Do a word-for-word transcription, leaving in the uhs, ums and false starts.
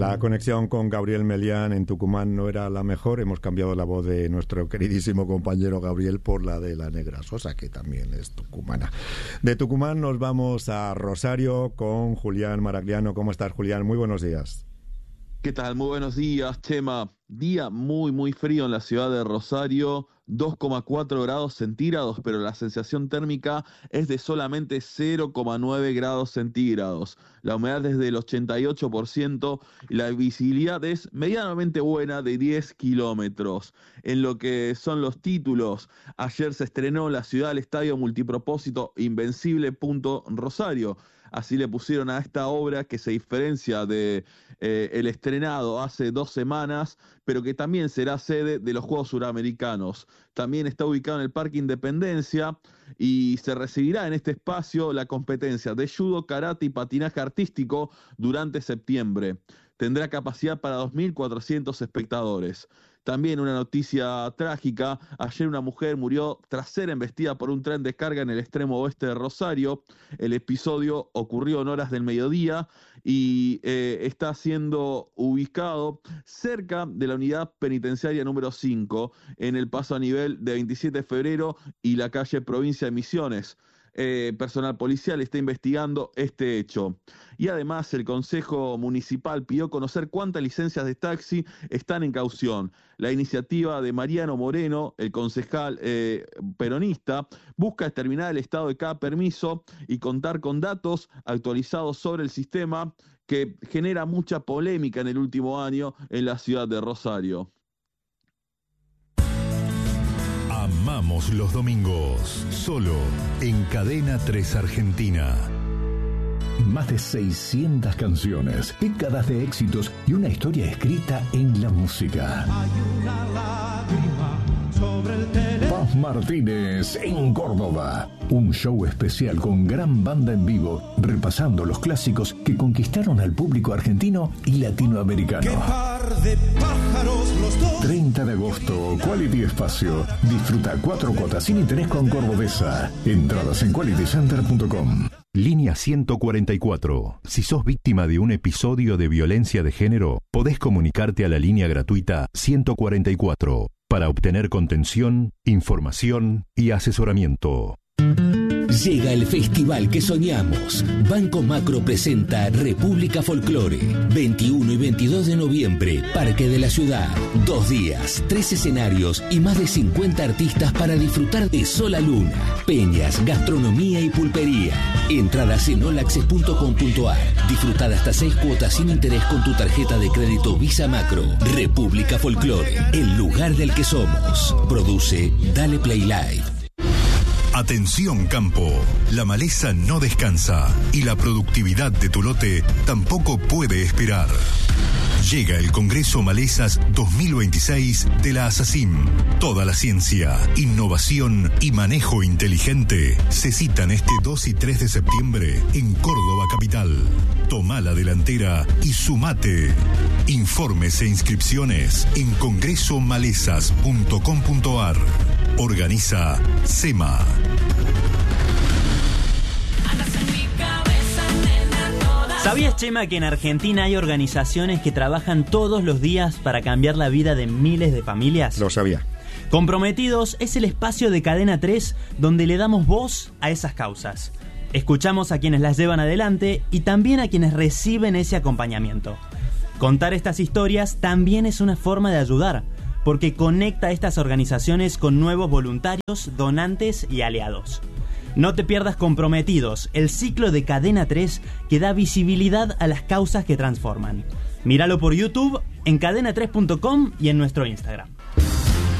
La conexión con Gabriel Melián en Tucumán no era la mejor. Hemos cambiado la voz de nuestro queridísimo compañero Gabriel por la de la Negra Sosa, que también es tucumana. De Tucumán nos vamos a Rosario con Julián Maragliano. ¿Cómo estás, Julián? Muy buenos días. ¿Qué tal? Muy buenos días, Chema. Día muy, muy frío en la ciudad de Rosario, dos coma cuatro grados centígrados, pero la sensación térmica es de solamente cero coma nueve grados centígrados. La humedad es del ochenta y ocho por ciento y la visibilidad es medianamente buena de diez kilómetros. En lo que son los títulos, ayer se estrenó en la ciudad el estadio multipropósito Invencible Punto Rosario. Así le pusieron a esta obra, que se diferencia de eh, el estrenado hace dos semanas, pero que también será sede de los Juegos Suramericanos. También está ubicado en el Parque Independencia y se recibirá en este espacio la competencia de judo, karate y patinaje artístico durante septiembre. Tendrá capacidad para dos mil cuatrocientos espectadores. También una noticia trágica: ayer una mujer murió tras ser embestida por un tren de carga en el extremo oeste de Rosario. El episodio ocurrió en horas del mediodía y eh, está siendo ubicado cerca de la unidad penitenciaria número cinco, en el paso a nivel de veintisiete de febrero y la calle Provincia de Misiones. Eh, personal policial está investigando este hecho. Y además el Consejo Municipal pidió conocer cuántas licencias de taxi están en caución. La iniciativa de Mariano Moreno, el concejal eh, peronista, busca determinar el estado de cada permiso y contar con datos actualizados sobre el sistema, que genera mucha polémica en el último año en la ciudad de Rosario. Amamos los domingos, solo en Cadena tres Argentina. Más de seiscientas canciones, décadas de éxitos y una historia escrita en la música. Hay una lágrima sobre el teléfono. Paz Martínez en Córdoba. Un show especial con gran banda en vivo, repasando los clásicos que conquistaron al público argentino y latinoamericano. ¡Qué par de pájaros los dos! treinta de agosto, Quality Espacio. Disfruta cuatro cuotas sin interés con Cordobesa. Entradas en quality center punto com. Línea ciento cuarenta y cuatro. Si sos víctima de un episodio de violencia de género, podés comunicarte a la línea gratuita ciento cuarenta y cuatro para obtener contención, información y asesoramiento. Llega el festival que soñamos. Banco Macro presenta República Folclore. veintiuno y veintidós de noviembre, Parque de la Ciudad. Dos días, tres escenarios y más de cincuenta artistas para disfrutar de Sol a Luna, peñas, gastronomía y pulpería. Entradas en olaxes punto com punto ar. Disfrutar hasta seis cuotas sin interés con tu tarjeta de crédito Visa Macro. República Folclore, el lugar del que somos. Produce Dale Play Live. Atención campo, la maleza no descansa y la productividad de tu lote tampoco puede esperar. Llega el Congreso Malezas dos mil veintiséis de la ASACIM. Toda la ciencia, innovación y manejo inteligente se citan este dos y tres de septiembre en Córdoba capital. Toma la delantera y sumate. Informes e inscripciones en congreso malezas punto com punto ar. Organiza SEMA. ¿Sabías, Chema, que en Argentina hay organizaciones que trabajan todos los días para cambiar la vida de miles de familias? Lo sabía. Comprometidos es el espacio de Cadena tres donde le damos voz a esas causas. Escuchamos a quienes las llevan adelante y también a quienes reciben ese acompañamiento. Contar estas historias también es una forma de ayudar, porque conecta a estas organizaciones con nuevos voluntarios, donantes y aliados. No te pierdas Comprometidos, el ciclo de Cadena tres que da visibilidad a las causas que transforman. Míralo por YouTube, en cadena tres punto com y en nuestro Instagram.